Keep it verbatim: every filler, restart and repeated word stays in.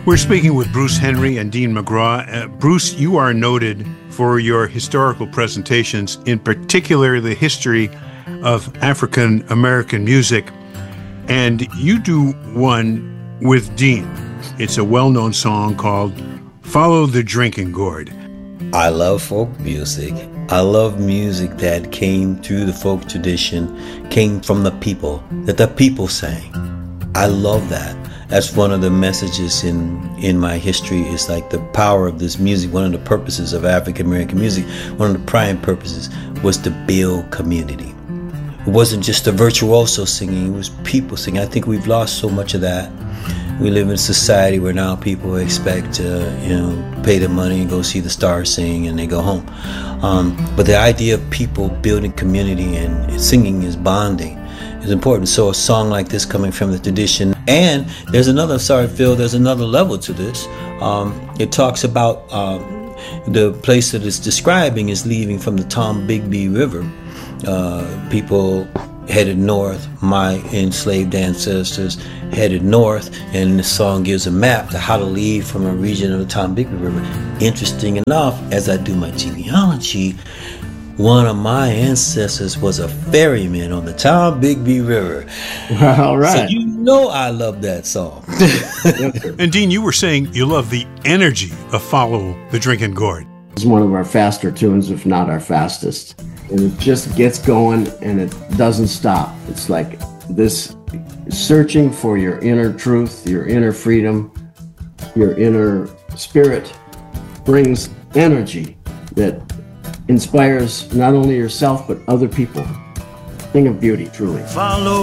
We're speaking with Bruce Henry and Dean McGraw. Uh, Bruce, you are noted for your historical presentations, in particular the history of African American music. And you do one with Dean. It's a well-known song called Follow the Drinking Gourd. I love folk music. I love music that came through the folk tradition, came from the people, that the people sang. I love that. That's one of the messages in, in my history, is like the power of this music. One of the purposes of African American music, one of the prime purposes, was to build community. It wasn't just the virtuoso singing, it was people singing. I think we've lost so much of that. We live in a society where now people expect to, you know, pay the money and go see the stars sing and they go home. Um, but the idea of people building community and singing is bonding is important. So a song like this coming from the tradition, and there's another, sorry Phil, there's another level to this. Um, it talks about um, the place that it's describing is leaving from the Tombigbee River. Uh, people headed north, my enslaved ancestors headed north, and the song gives a map to how to leave from a region of the Tombigbee River. Interesting enough, as I do my genealogy, one of my ancestors was a ferryman on the Tombigbee River. All right. So you know I love that song. And Dean, you were saying you love the energy of Follow the Drinking Gourd. It's one of our faster tunes, if not our fastest. And it just gets going and it doesn't stop. It's like this searching for your inner truth, your inner freedom, your inner spirit brings energy that inspires not only yourself but other people. Thing of beauty, truly. Follow